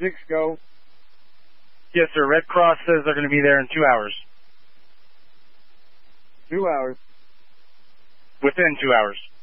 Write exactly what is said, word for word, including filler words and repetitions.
six, go. Yes, sir. Red Cross says they're going to be there in two hours. Two hours. Within two hours.